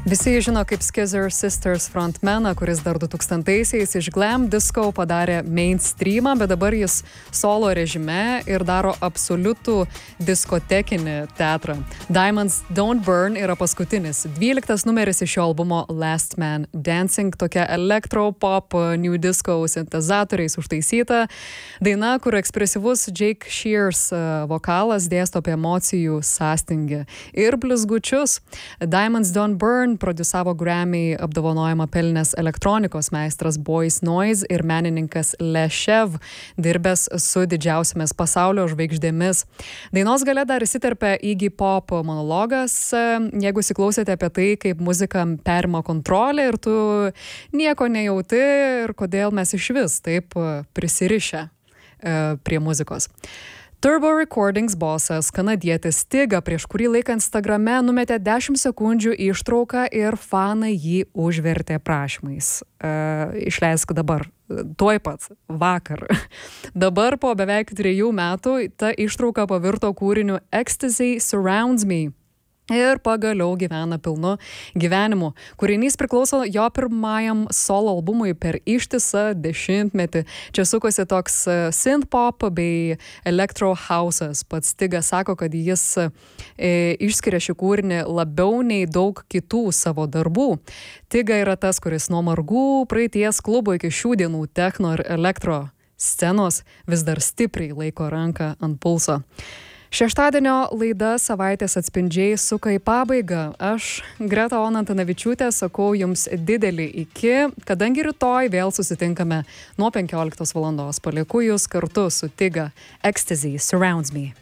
Visi žino kaip Skizzar Sisters frontmeną, kuris dar 2000-aisiais iš glam disco padarė mainstreamą, bet dabar jis solo režime ir daro absoliutų diskotekinį teatrą. Diamonds Don't Burn yra paskutinis, 12 numeris iš šio albumo Last Man Dancing, tokia electro-pop, new disco sintezatoriais užtaisyta daina, kur ekspresyvus Jake Shears vokalas dėsto apie emocijų sąstingį ir blizgučius. Diamonds Don't Burn prodiusavo Grammy apdovanojimą pelnęs elektronikos meistras Boys Noise ir menininkas Leshev, dirbęs su didžiausiamis pasaulio žvaigždėmis. Dainos gale dar įsiterpia Iggy Pop monologas, jeigu įsiklausėte apie tai, kaip muzika perima kontrolę ir tu nieko nejauti ir kodėl mes išvis taip prisirišę prie muzikos. Turbo Recordings bosas, kanadietis Tiga, prieš kurį laiką Instagrame numetė 10 sekundžių ištrauką ir fanai jį užvertė prašymais. Išleisk dabar, tuoj pat, vakar. Dabar po beveik 3 metų ta ištrauka pavirto kūriniu Ecstasy Surrounds Me. Ir pagaliau gyvena pilnu gyvenimu. Kūrinys priklauso jo pirmajam solo albumui per ištisą 10-metį. Čia sukosi toks synth-pop bei electro house'as. Pats Tiga sako, kad jis išskiria šį kūrinį labiau nei daug kitų savo darbų. Tiga yra tas, kuris nuo margų praeities klubo iki šių dienų techno ir elektro scenos vis dar stipriai laiko ranką ant pulso. Šeštadienio laida Savaitės atspindžiai suka į pabaigą. Aš, Greta Ona Antanavičiūtė, sakau jums didelį iki, kadangi rytoj vėl susitinkame nuo 15 valandos. Palieku jūs kartu su Tiga. Ecstasy Surrounds Me.